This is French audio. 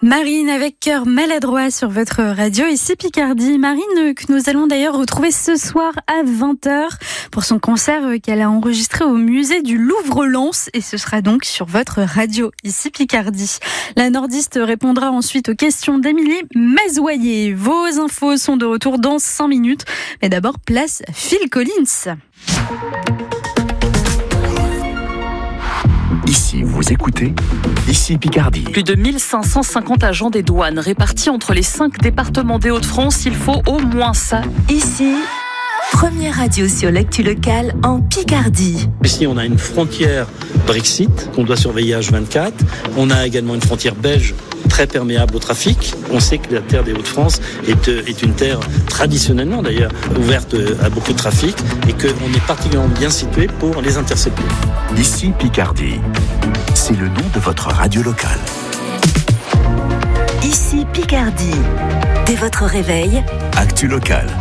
Marine avec Cœur maladroit sur votre radio, ici Picardie. Marine que nous allons d'ailleurs retrouver ce soir à 20h pour son concert qu'elle a enregistré au musée du Louvre-Lens, et ce sera donc sur votre radio, ici Picardie. La nordiste répondra ensuite aux questions d'Émilie Mazoyer. Vos infos sont de retour dans 5 minutes, mais d'abord place à Phil Collins. Ici, vous écoutez, ici Picardie. Plus de 1550 agents des douanes répartis entre les 5 départements des Hauts-de-France. Il faut au moins ça. Ici, première radio sur l'actu locale en Picardie. Ici, on a une frontière Brexit qu'on doit surveiller H24. On a également une frontière belge très perméable au trafic. On sait que la terre des Hauts-de-France est une terre traditionnellement d'ailleurs ouverte à beaucoup de trafic et qu'on est particulièrement bien situé pour les intercepter. Ici Picardie, c'est le nom de votre radio locale. Ici Picardie, dès votre réveil, Actu locale.